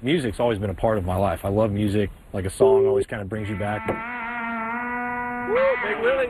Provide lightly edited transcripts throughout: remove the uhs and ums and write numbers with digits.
Music's always been a part of my life. I love music. Like a song always kind of brings you back. Woo, Big Willie.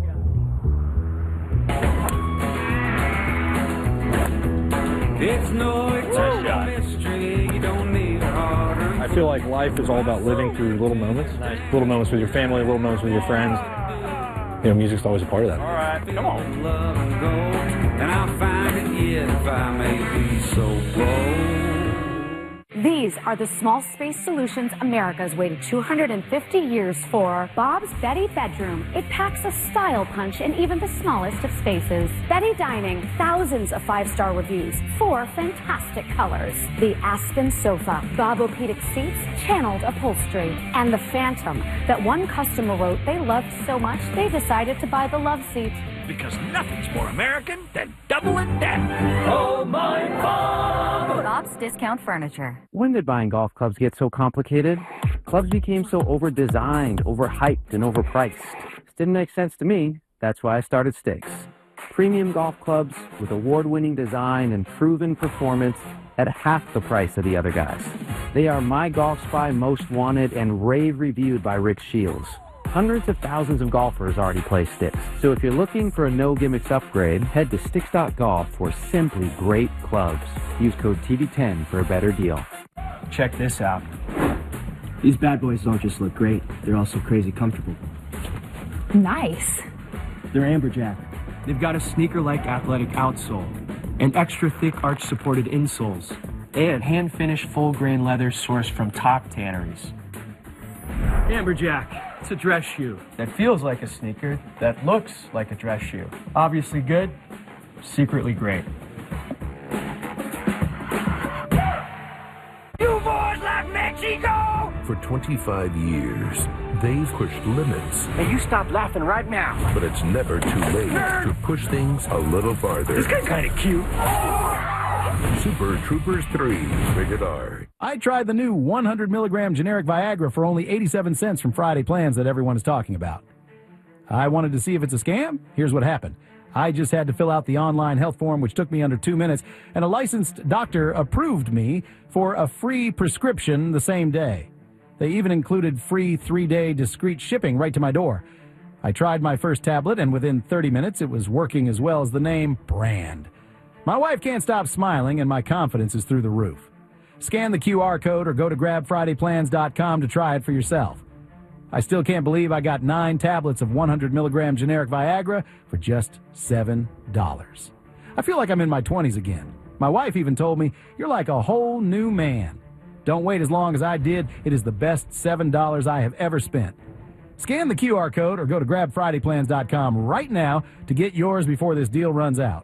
It's no mystery, you don't need harder. I feel like life is all about living through little moments. Little moments with your family, little moments with your friends. You know, music's always a part of that. All right, come on. Love and gold, and I'll find it yet if I may be so bold. These are the small space solutions America's waited 250 years for. Bob's Betty Bedroom. It packs a style punch in even the smallest of spaces. Betty Dining, thousands of 5-star reviews, 4 fantastic colors. The Aspen Sofa, Bobopedic seats, channeled upholstery, and the Phantom that one customer wrote they loved so much they decided to buy the love seat. Because nothing's more American than doubling down. Oh, my God. Bob's Discount Furniture. When did buying golf clubs get so complicated? Clubs became so over-designed, overhyped, and overpriced. This didn't make sense to me. That's why I started Stakes. Premium golf clubs with award-winning design and proven performance at half the price of the other guys. They are My Golf Spy Most Wanted and rave reviewed by Rick Shields. Hundreds of thousands of golfers already play Sticks. So if you're looking for a no-gimmicks upgrade, head to Sticks.golf for simply great clubs. Use code TV10 for a better deal. Check this out. These bad boys don't just look great, they're also crazy comfortable. Nice. They're Amberjack. They've got a sneaker-like athletic outsole, and extra thick arch-supported insoles, and hand-finished full-grain leather sourced from top tanneries. Amberjack. It's a dress shoe that feels like a sneaker, that looks like a dress shoe. Obviously good, secretly great. You boys like Mexico? For 25 years, they've pushed limits. Hey, you stop laughing right now. But it's never too late to push things a little farther. This guy's kind of cute. Super Troopers 3, rated R. I tried the new 100 milligram generic Viagra for only 87 cents from Friday Plans that everyone is talking about. I wanted to see if it's a scam. Here's what happened. I just had to fill out the online health form, which took me under 2 minutes, and a licensed doctor approved me for a free prescription the same day. They even included free 3-day discreet shipping right to my door. I tried my first tablet, and within 30 minutes, it was working as well as the name brand. My wife can't stop smiling, and my confidence is through the roof. Scan the QR code or go to grabfridayplans.com to try it for yourself. I still can't believe I got 9 tablets of 100 milligram generic Viagra for just $7. I feel like I'm in my 20s again. My wife even told me, "You're like a whole new man." Don't wait as long as I did. It is the best $7 I have ever spent. Scan the QR code or go to grabfridayplans.com right now to get yours before this deal runs out.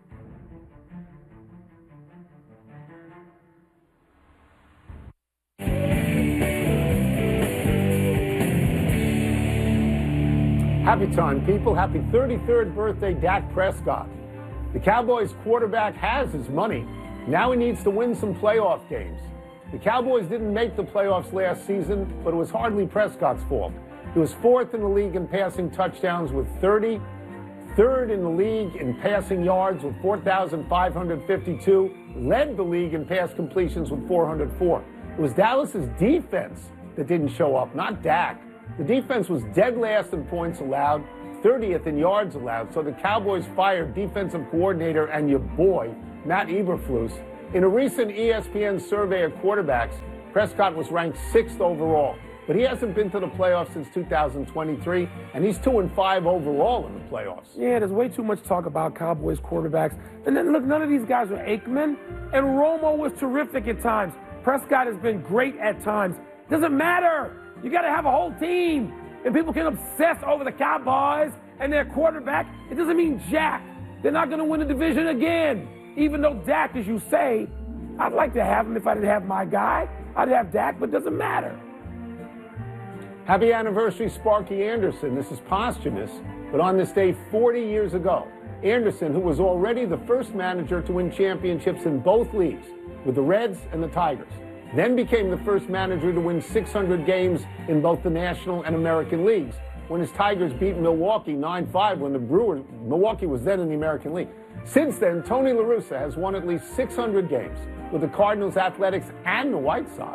Happy time, people. Happy 33rd birthday, Dak Prescott. The Cowboys quarterback has his money. Now he needs to win some playoff games. The Cowboys didn't make the playoffs last season, but it was hardly Prescott's fault. He was 4th in the league in passing touchdowns with 30, 3rd in the league in passing yards with 4,552, led the league in pass completions with 404. It was Dallas's defense that didn't show up, not Dak. The defense was dead last in points allowed, 30th in yards allowed, so the Cowboys fired defensive coordinator and your boy, Matt Eberflus. In a recent ESPN survey of quarterbacks, Prescott was ranked 6th overall, but he hasn't been to the playoffs since 2023, and he's 2-5 overall in the playoffs. Yeah, there's way too much talk about Cowboys quarterbacks. And then, look, none of these guys are Aikman, and Romo was terrific at times. Prescott has been great at times. Doesn't matter. You got to have a whole team. And people can obsess over the Cowboys and their quarterback. It doesn't mean jack. They're not going to win the division again. Even though Dak, as you say, I'd like to have him if I didn't have my guy. I'd have Dak, but it doesn't matter. Happy anniversary, Sparky Anderson. This is posthumous, but on this day 40 years ago, Anderson, who was already the first manager to win championships in both leagues, with the Reds and the Tigers, then became the first manager to win 600 games in both the National and American leagues, when his Tigers beat Milwaukee 9-5 when Milwaukee was then in the American League. Since then, Tony La Russa has won at least 600 games with the Cardinals, Athletics, and the White Sox.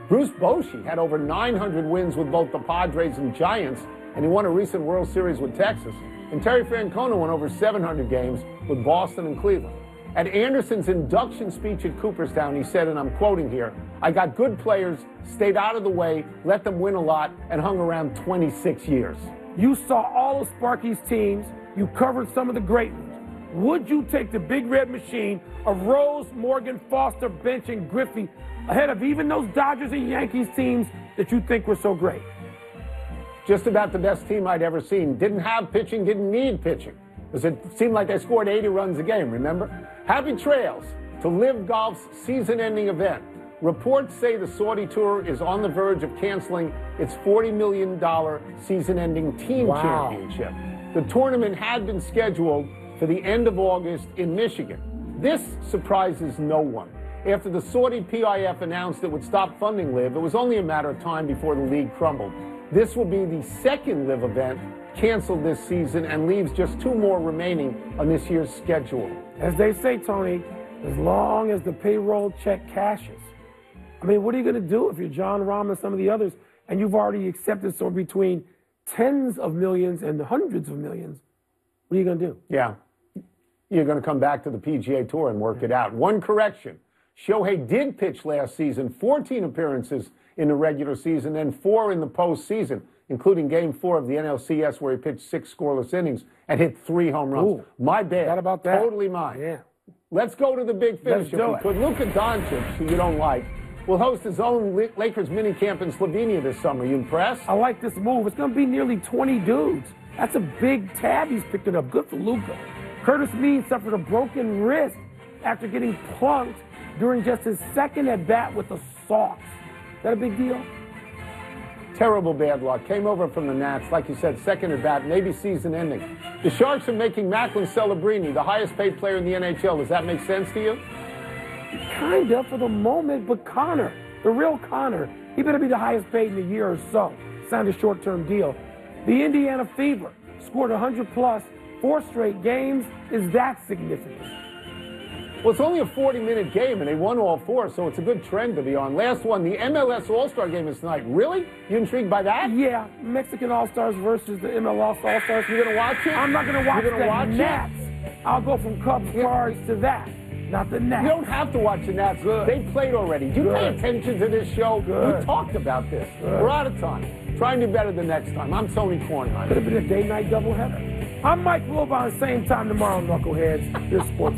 Bruce Bochy had over 900 wins with both the Padres and Giants, and he won a recent World Series with Texas. And Terry Francona won over 700 games with Boston and Cleveland. At Anderson's induction speech at Cooperstown, he said, and I'm quoting here, "I got good players, stayed out of the way, let them win a lot, and hung around 26 years. You saw all of Sparky's teams. You covered some of the great ones. Would you take the Big Red Machine of Rose, Morgan, Foster, Bench, and Griffey ahead of even those Dodgers and Yankees teams that you think were so great?" Just about the best team I'd ever seen. Didn't have pitching, didn't need pitching. Because it seemed like they scored 80 runs a game, remember? Happy trails to Live Golf's season-ending event. Reports say the Saudi Tour is on the verge of canceling its $40 million season-ending team championship. The tournament had been scheduled for the end of August in Michigan. This surprises no one. After the Saudi PIF announced it would stop funding Live, it was only a matter of time before the league crumbled. This will be the second Live event canceled this season and leaves just 2 more remaining on this year's schedule. As they say, Tony, as long as the payroll check cashes. I mean, what are you going to do if you're John Rahm and some of the others, and you've already accepted somewhere between tens of millions and hundreds of millions? What are you going to do? Yeah. You're going to come back to the PGA Tour and work it out. One correction. Shohei did pitch last season, 14 appearances in the regular season and 4 in the postseason, including Game 4 of the NLCS where he pitched 6 scoreless innings and hit 3 home runs. Ooh, my bad. Forgot about that. Totally mine. Yeah. Let's go to the big finish. Let's do it. If we could. Luka Doncic, who you don't like, will host his own Lakers minicamp in Slovenia this summer. You impressed? I like this move. It's going to be nearly 20 dudes. That's a big tab he's picked it up. Good for Luka. Curtis Mead suffered a broken wrist after getting plunked during just his second at-bat with the Sox. Is that a big deal? Terrible bad luck. Came over from the Nats, like you said, second at bat, maybe season ending. The Sharks are making Macklin Celebrini the highest paid player in the NHL. Does that make sense to you? Kind of for the moment, but Connor, the real Connor, he better be the highest paid in a year or so. Signed a short-term deal. The Indiana Fever scored 100-plus, 4 straight games. Is that significant? Well, it's only a 40-minute game, and they won all 4, so it's a good trend to be on. Last one, the MLS All-Star game is tonight. Really? You intrigued by that? Yeah, Mexican All-Stars versus the MLS All-Stars. You going to watch it? I'm not going to watch the Nats. I'll go from Cubs Cards to that, not the Nats. You don't have to watch the Nats. Good. They played already. Do you pay attention to this show? Good. We talked about this. Good. We're out of time. Try and do better the next time. I'm Tony Kornheimer. Could have been a day-night doubleheader. I'm Mike Wilbon, same time tomorrow, Knuckleheads. Your sports.